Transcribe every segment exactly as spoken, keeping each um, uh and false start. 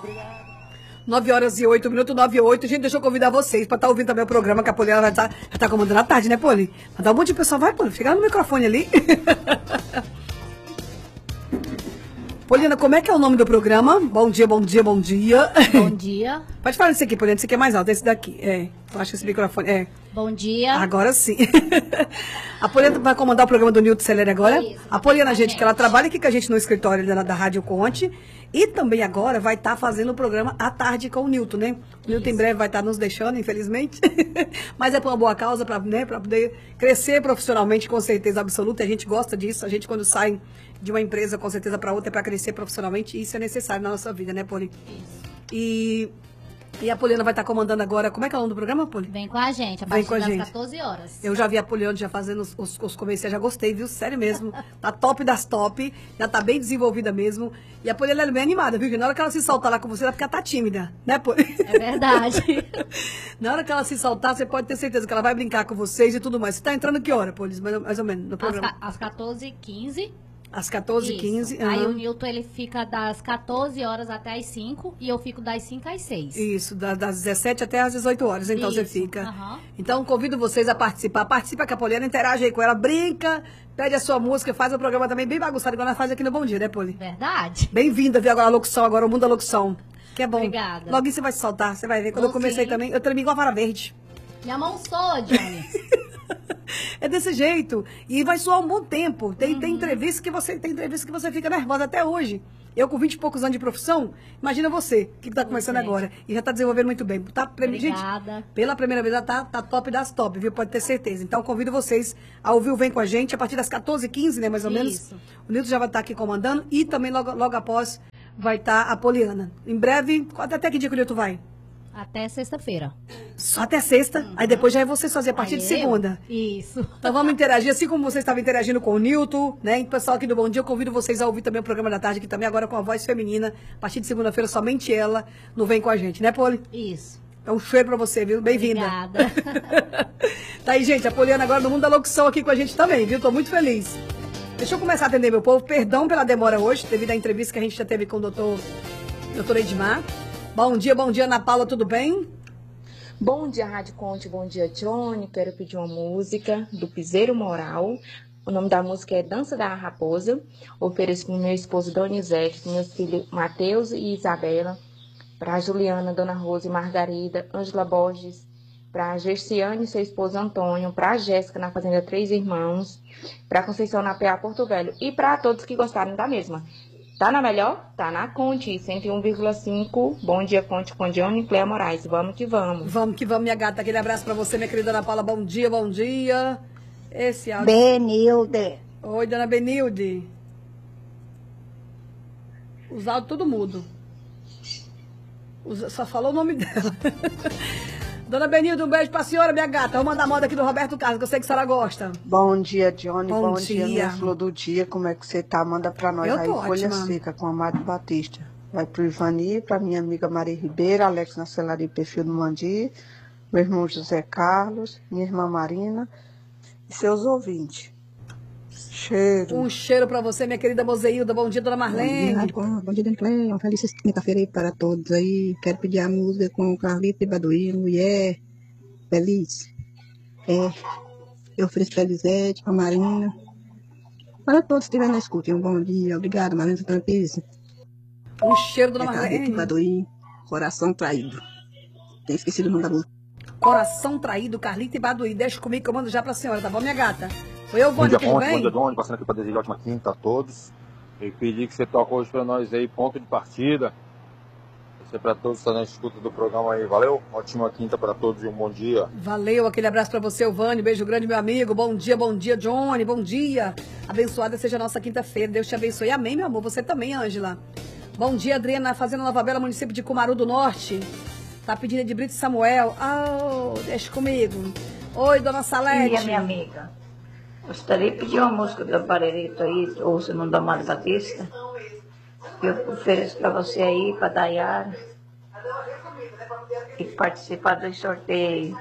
nove horas e oito minutos, nove e oito. Gente, deixa eu convidar vocês para estar tá ouvindo também o programa, que a Poliana vai estar tá, tá comandando à tarde, né, Poli? Mandar um monte de pessoal. Vai, Poli, fica no microfone ali. Poliana, como é que é o nome do programa? Bom dia, bom dia, bom dia. Bom dia. Pode falar esse aqui, Poliana, esse aqui é mais alto, esse daqui. É, eu acho que esse microfone, é. Bom dia. Agora sim. A Poliana vai comandar o programa do Nilton Celere agora. Isso, a Poliana, gente, que ela trabalha aqui com a gente no escritório da, da Rádio Conte. E também agora vai estar tá fazendo o programa à tarde com o Nilton, né? O Nilton em breve vai estar tá nos deixando, infelizmente. Mas é por uma boa causa, para né, pra poder crescer profissionalmente, com certeza absoluta. A gente gosta disso. A gente, quando sai de uma empresa, com certeza, para outra, é para crescer profissionalmente. E isso é necessário na nossa vida, né, Poli? Isso. E... E a Poliana vai estar comandando agora. Como é que é o nome do programa, Poli? Vem com a gente, a Vem partir com a das gente. quatorze horas. Eu já vi a Poliana já fazendo os, os, os comerciais, já gostei, viu? Sério mesmo. Tá top das top, já tá bem desenvolvida mesmo. E a Poliana é bem animada, viu? Na hora que ela se soltar lá com você, ela fica tá tímida, né, Poli? É verdade. Na hora que ela se soltar, você pode ter certeza que ela vai brincar com vocês e tudo mais. Você tá entrando que hora, Poli? Mais, mais ou menos, no programa? Às, às quatorze e quinze. Às quatorze e quinze. Aí uhum. o Nilton, ele fica das quatorze horas até as cinco e eu fico das cinco às seis. Isso, das, das dezessete até às dezoito horas, então Isso, você fica. Uhum. Então convido vocês a participar. Participa com a Poliana, interage aí com ela, brinca, pede a sua música, faz o programa também bem bagunçado, igual ela faz aqui no Bom Dia, né, Poli? Verdade. Bem-vinda, viu, agora a locução, agora o mundo da locução. Que é bom. Obrigada. Logo você vai se soltar, você vai ver. Quando Vou eu comecei sim. também, eu tremi igual a vara verde. Minha mão soa, Johnny. É desse jeito. E vai soar um bom tempo. Tem, uhum. tem entrevista que você tem entrevista que você fica nervosa até hoje. Eu com vinte e poucos anos de profissão, imagina você, que está começando gente. agora. E já está desenvolvendo muito bem. Tá, Obrigada. Gente, pela primeira vez, ela tá, tá top das top, viu? Pode ter certeza. Então, convido vocês a ouvir o Vem Com a Gente, a partir das quatorze e quinze, né, mais ou menos. Isso. O Nilton já vai estar aqui comandando. E também, logo, logo após, vai estar a Poliana. Em breve, até que dia que o Nilton vai? Até sexta-feira. Só até sexta, uhum. Aí depois já é vocês fazer a partir Aí de segunda. Eu? Isso. Então vamos interagir, assim como vocês estavam interagindo com o Nilton, né? E o pessoal aqui do Bom Dia, eu convido vocês a ouvir também o programa da tarde, aqui também agora com a voz feminina. A partir de segunda-feira, somente ela não vem com a gente, né, Poli? Isso. É um cheiro pra você, viu? Bem-vinda. Obrigada. Tá aí, gente, a Poliana agora no mundo da locução aqui com a gente também, viu? Tô muito feliz. Deixa eu começar a atender meu povo. Perdão pela demora hoje, devido à entrevista que a gente já teve com o doutor, doutor Edmar. Bom dia, bom dia, Ana Paula, tudo bem? Bom dia, Rádio Conte, bom dia, Johnny. Quero pedir uma música do Piseiro Moral. O nome da música é Dança da Raposa. Ofereço para o meu esposo Donizete, meus filhos Matheus e Isabela, para a Juliana, Dona Rosa e Margarida, Ângela Borges, para a Gerciane e seu esposo Antônio, para a Jéssica na Fazenda Três Irmãos, para a Conceição na P A Porto Velho e para todos que gostaram da mesma. Tá na melhor? Tá na Conte, cento e um vírgula cinco. Bom dia, Conte com Johnny e Cléia Moraes. Vamos que vamos. Vamos que vamos, minha gata. Aquele abraço pra você, minha querida Ana Paula. Bom dia, bom dia. Esse áudio... Benilde. Oi, dona Benilde. Os áudios tudo mudo. Os... Só falou o nome dela. Dona Benilde, um beijo pra senhora, minha gata. Vou mandar moda aqui do Roberto Carlos, que eu sei que a senhora gosta. Bom dia, Johnny. Bom, Bom dia, dia, minha flor do dia. Como é que você tá? Manda pra nós eu aí, Folha ótima. Seca, com a Amado Batista. Vai pro Ivani, pra minha amiga Maria Ribeiro, Alex na Celaria Perfil do Mandi, meu irmão José Carlos, minha irmã Marina e seus ouvintes. Cheiro. Um cheiro pra você, minha querida Mozeilda. Bom dia, dona Marlene. Bom dia, bom dia, Dona Cléia. Uma feliz quinta-feira aí para todos aí. Quero pedir a música com o Carlito e Baduí, mulher feliz. É, eu ofereço pra Elisete, pra Marina. Para todos que estiverem na escuta. Um bom dia. Obrigada, Marina Santana Pires. Um cheiro, dona é Marlene. Carlito e Baduí, coração traído. Tem esquecido o nome da música. Coração traído, Carlito e Baduí. Deixa comigo que eu mando já pra senhora, tá bom, minha gata? Foi eu, Bom Vânia, dia, tudo Conte, bem? bom dia, Doni. Passando aqui para desejar ótima quinta a todos. E pedir que você toque hoje para nós aí, ponto de partida. Isso é para todos que estão na escuta do programa aí. Valeu? Ótima quinta para todos e um bom dia. Valeu, aquele abraço para você, Vânia. Beijo grande, meu amigo. Bom dia, bom dia, Johnny. Bom dia. Abençoada seja a nossa quinta-feira. Deus te abençoe. Amém, meu amor. Você também, Ângela. Bom dia, Adriana, Fazenda Nova Bela, município de Cumaru do Norte. Tá pedindo de Brito Samuel. Oh, deixa comigo. Oi, dona Salete. E a minha amiga. Gostaria de pedir uma música do Aparelito aí, ou se não da Amado Batista. Eu ofereço para você aí, para Dayara. E participar do sorteio.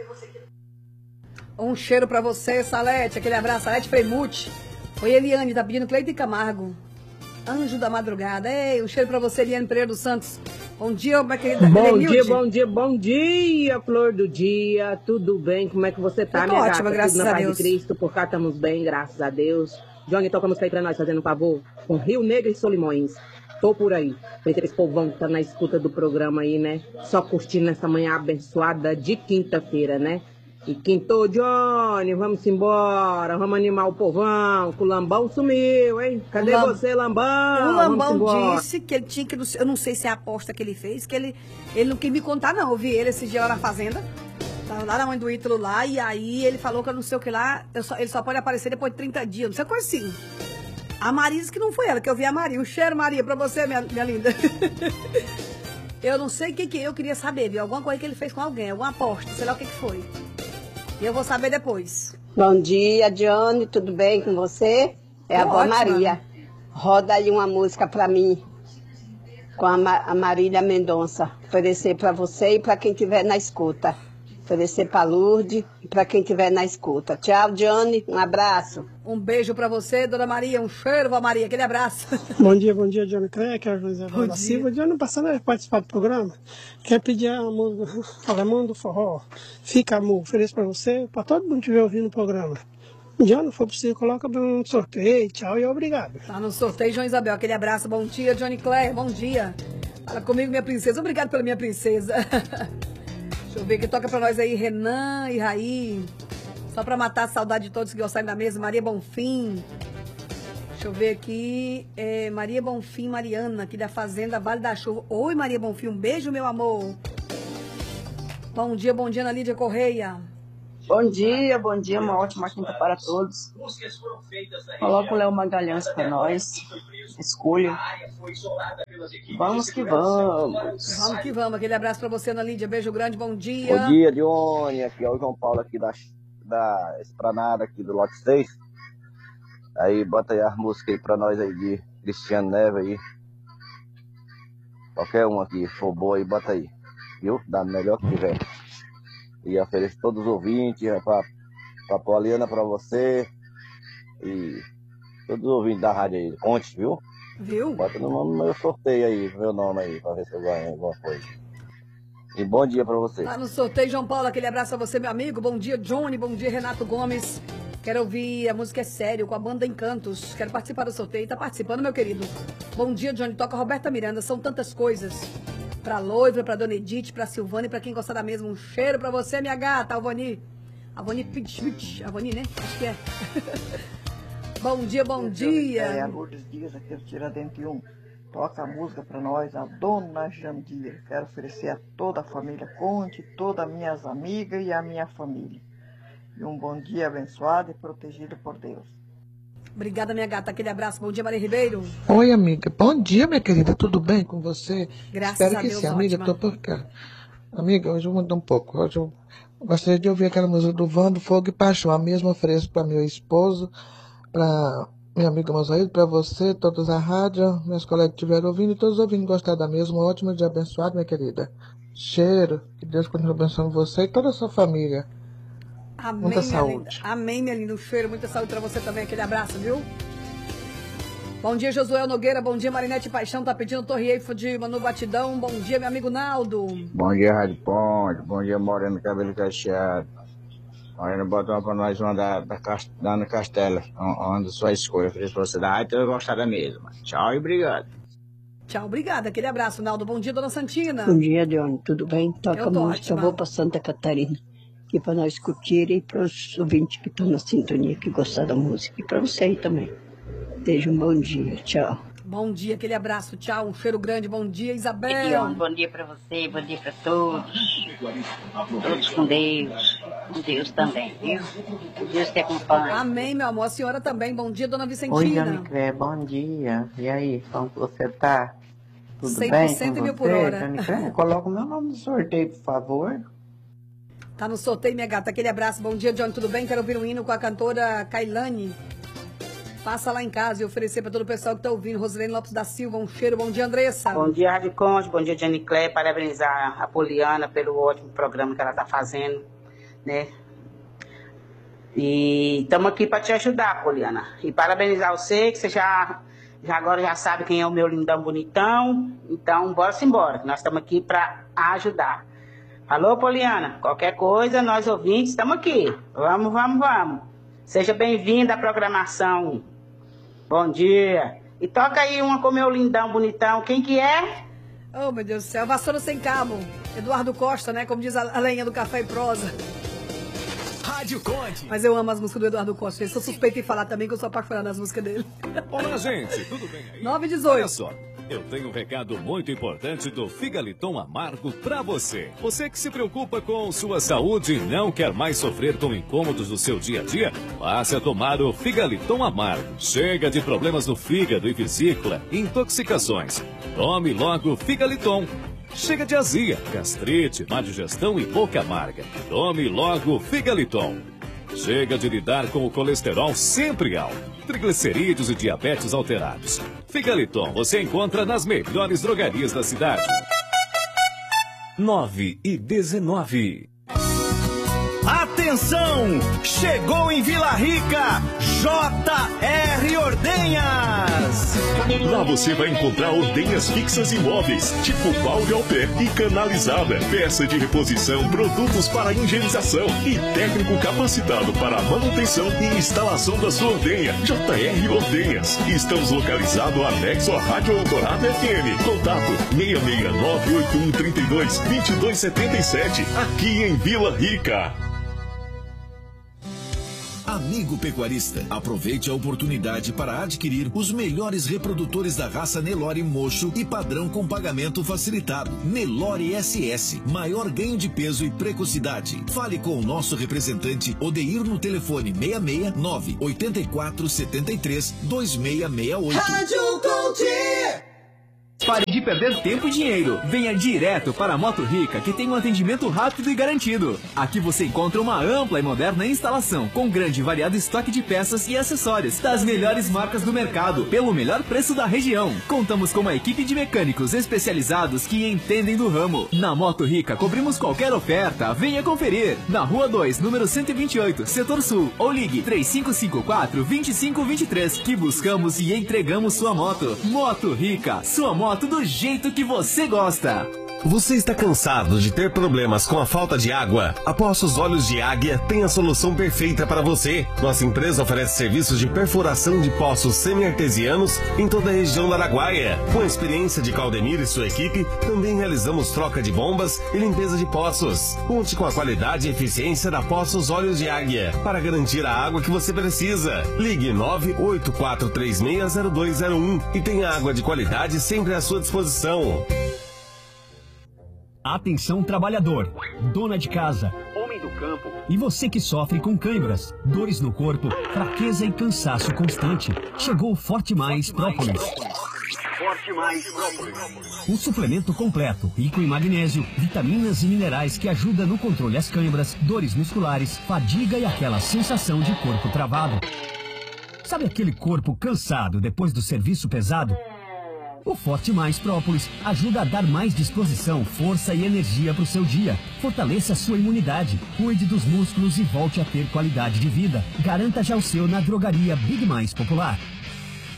Um cheiro para você, Salete. Aquele abraço, Salete Fremute. Oi, Eliane, tá pedindo Cleiton e Camargo. Anjo da Madrugada. Ei, um cheiro para você, Eliane Pereira dos Santos. Bom dia, minha querida Bom Helenilde. dia, bom dia, bom dia, flor do dia. Tudo bem? Como é que você tá, Eu tô minha ótima, gata? graças Tudo na a paz Deus. de Cristo, por cá estamos bem, graças a Deus. Johnny, toca a música aí pra nós, fazendo um favor. Com Rio Negro e Solimões. Tô por aí. Tem aqueles povão que tá na escuta do programa aí, né? Só curtindo essa manhã abençoada de quinta-feira, né? E quintou, Johnny, vamos embora, vamos animar o povão, que o Lambão sumiu, hein? Cadê Lam... você, Lambão? O Lambão vamos disse que ele tinha que, eu não sei se é a aposta que ele fez, que ele, ele não quis me contar não, eu vi ele esse dia lá na fazenda, tava lá na mãe do Ítalo lá, e aí ele falou que eu não sei o que lá, eu só, ele só pode aparecer depois de trinta dias, não sei coisa assim. A Maria disse que não foi ela, que eu vi a Maria. Um cheiro, Maria, pra você, minha, minha linda. Eu não sei o que que eu queria saber, viu? Alguma coisa que ele fez com alguém, alguma aposta, sei lá o que que foi. E eu vou saber depois. Bom dia, Johnny, tudo bem com você? É a avó Maria. Roda aí uma música pra mim, com a, Ma a Marília Mendonça. Oferecer pra você e pra quem estiver na escuta. Oferecer pra Lourdes e pra quem estiver na escuta. Tchau, Johnny, um abraço. Um beijo pra você, Dona Maria, um cheiro, vó Maria, aquele abraço. Bom dia, bom dia, Johnny Crack, a José Valda Silva. De ano passado eu participar do programa. Quer pedir a música Alemão do Forró? Fica, amor, ofereço pra você, pra todo mundo que estiver ouvindo o programa. Já não for possível, coloca no sorteio. Tchau e obrigado. Tá no sorteio, João Isabel. Aquele abraço. Bom dia, Johnny Claire. Bom dia. Fala comigo, minha princesa. Obrigado pela minha princesa. Deixa eu ver que toca pra nós aí, Renan e Raí. Só pra matar a saudade de todos que gostaram da mesa. Maria Bonfim. Deixa eu ver aqui. É, Maria Bonfim, Mariana, aqui da Fazenda Vale da Chuva. Oi, Maria Bonfim. Um beijo, meu amor. Bom dia, bom dia, Ana Lídia Correia. Bom dia, bom dia, uma ótima quinta para todos. Coloca o Léo Magalhães para nós. Escolha. Vamos que vamos. Vamos que vamos. Aquele abraço para você, Ana Lídia. Beijo grande, bom dia. Bom dia, Dione. Aqui é o João Paulo aqui da, da Esplanada aqui do Lote seis. Aí bota aí as músicas aí para nós aí de Cristiano Neves aí. Qualquer uma aqui, for boa aí, bota aí. Viu? Da melhor que tiver. E ofereço todos os ouvintes, para a Poliana, para você e todos os ouvintes da rádio aí. Conte, viu? Viu? Bota no, no meu sorteio aí, meu nome aí, para ver se eu ganho alguma coisa. E bom dia para você. Tá no sorteio, João Paulo, aquele abraço a você, meu amigo. Bom dia, Johnny. Bom dia, Renato Gomes. Quero ouvir a música É Sério, com a banda Encantos. Quero participar do sorteio. Tá participando, meu querido. Bom dia, Johnny. Toca Roberta Miranda. São tantas coisas. Pra Loiva, pra Dona Edith, pra Silvana e pra quem gostar da mesma. Um cheiro pra você, minha gata, Alvani. Alvani Pitch, Alvani, né? Acho que é. Bom dia, bom dia. É a Lourdes Dias, aqui do Tiradentes um. Toca a música pra nós, a Dona Jandir. Quero oferecer a toda a família Conte, todas as minhas amigas e a minha família. E um bom dia abençoado e protegido por Deus. Obrigada, minha gata. Aquele abraço. Bom dia, Maria Ribeiro. Oi, amiga. Bom dia, minha querida. Tudo bem com você? Graças Espero a que Deus, sim, amiga. ótima. Tô por cá. Amiga, hoje eu vou mudar um pouco. Hoje eu gostaria de ouvir aquela música do Vando, Fogo e Paixão. A mesma ofereço para meu esposo, para minha amiga Mosaído, para você, todos a rádio, meus colegas que estiveram ouvindo e todos ouvindo gostar da mesma. Ótimo dia abençoado, minha querida. Cheiro. Que Deus continue abençoando você e toda a sua família. Amém, muita minha saúde. linda. Amém, minha linda. Um cheiro, muita saúde pra você também. Aquele abraço, viu? Bom dia, Josué Nogueira. Bom dia, Marinete Paixão. Tá pedindo Torre Eiffel de Manu Batidão. Bom dia, meu amigo Naldo. Bom dia, Rádio Ponte. Bom dia, Moreno Cabelo Cacheado. Moreno, bota uma pra nós, uma da, da, da Ana Castela. Onde sua escolha. Feliz pra você da rádio, eu gostar da mesma. Tchau e obrigado. Tchau, obrigada. Aquele abraço, Naldo. Bom dia, Dona Santina. Bom dia, Dione. Tudo bem? Toca Eu tô a música. ótima. Eu vou para Santa Catarina. Aqui para nós curtirem e para os ouvintes que estão na sintonia, que gostaram da música. E para você aí também. Beijo, um bom dia. Tchau. Bom dia, aquele abraço. Tchau, um cheiro grande. Bom dia, Isabel. Dione, bom dia para você, bom dia para todos. Todos com Deus. Com Deus também, viu? Deus te acompanha. Amém, meu amor. A senhora também. Bom dia, Dona Vicentina. Oi, Johnny Clé, bom dia. E aí, como você tá? Tudo cem por bem cento com mil por você, hora. Johnny Clé? Coloca o meu nome no sorteio, por favor. Tá no sorteio, minha gata. Aquele abraço. Bom dia, Johnny. Tudo bem? Quero ouvir um hino com a cantora Kailane. Passa lá em casa e oferecer para todo o pessoal que tá ouvindo. Rosilene Lopes da Silva, um cheiro. Bom dia, Andressa. Bom dia, Rádio Conte. Bom dia, Johnny Clé. Parabenizar a Poliana pelo ótimo programa que ela tá fazendo, né? E estamos aqui para te ajudar, Poliana. E parabenizar você, que você já Já agora já sabe quem é o meu lindão bonitão. Então, bora-se embora, que nós estamos aqui para ajudar. Alô, Poliana, qualquer coisa, nós ouvintes estamos aqui. Vamos, vamos, vamos. Seja bem-vinda à programação. Bom dia. E toca aí uma com o meu lindão bonitão. Quem que é? Oh, meu Deus do céu. Vassoura sem cabo. Eduardo Costa, né? Como diz a, a lenha do Café e Prosa. Rádio Conte. Mas eu amo as músicas do Eduardo Costa. Eu sou suspeita em falar também, que eu sou apaixonada nas músicas dele. Olá, gente. Tudo bem aí? nove e dezoito. Olha só. Eu tenho um recado muito importante do Figaliton Amargo pra você. Você que se preocupa com sua saúde e não quer mais sofrer com incômodos do seu dia a dia, passe a tomar o Figaliton Amargo. Chega de problemas no fígado e vesícula, intoxicações. Tome logo o Figaliton. Chega de azia, gastrite, má digestão e boca amarga. Tome logo o Figaliton. Chega de lidar com o colesterol sempre alto, triglicerídeos e diabetes alterados. Figaliton você encontra nas melhores drogarias da cidade. nove e dezenove. Atenção! Chegou em Vila Rica, J R Ordenhas! Lá você vai encontrar ordenhas fixas e móveis, tipo balde ao pé e canalizada, peça de reposição, produtos para higienização e técnico capacitado para a manutenção e instalação da sua ordenha. J R Ordenhas. Estamos localizados anexo à Rádio Eldorado F M. Contato seis seis nove oito um três dois dois dois sete sete, aqui em Vila Rica. Amigo pecuarista, aproveite a oportunidade para adquirir os melhores reprodutores da raça Nelore Mocho e padrão com pagamento facilitado. Nelore S S, maior ganho de peso e precocidade. Fale com o nosso representante Odeir no telefone seis seis nove oito quatro sete três dois seis seis oito. Rádio Conte! Pare de perder tempo e dinheiro. Venha direto para a Moto Rica, que tem um atendimento rápido e garantido. Aqui você encontra uma ampla e moderna instalação, com grande e variado estoque de peças e acessórios das melhores marcas do mercado, pelo melhor preço da região. Contamos com uma equipe de mecânicos especializados que entendem do ramo. Na Moto Rica, cobrimos qualquer oferta. Venha conferir. Na Rua dois, número cento e vinte e oito, Setor Sul. Ou ligue três cinco cinco quatro, dois cinco dois três, que buscamos e entregamos sua moto. Moto Rica, sua moto do jeito que você gosta. Você está cansado de ter problemas com a falta de água? A Poços Olhos de Águia tem a solução perfeita para você. Nossa empresa oferece serviços de perfuração de poços semi-artesianos em toda a região do Araguaia. Com a experiência de Claudemir e sua equipe, também realizamos troca de bombas e limpeza de poços. Conte com a qualidade e eficiência da Poços Olhos de Águia para garantir a água que você precisa. Ligue nove oito quatro três seis zero dois zero um e tenha água de qualidade sempre à sua disposição. Atenção trabalhador, dona de casa, homem do campo e você que sofre com câimbras, dores no corpo, fraqueza e cansaço constante. Chegou o Forte Mais Própolis. Forte Mais Própolis. Um suplemento completo, rico em magnésio, vitaminas e minerais que ajuda no controle das câimbras, dores musculares, fadiga e aquela sensação de corpo travado. Sabe aquele corpo cansado depois do serviço pesado? O Forte Mais Própolis ajuda a dar mais disposição, força e energia para o seu dia. Fortaleça a sua imunidade, cuide dos músculos e volte a ter qualidade de vida. Garanta já o seu na drogaria Big Mais Popular.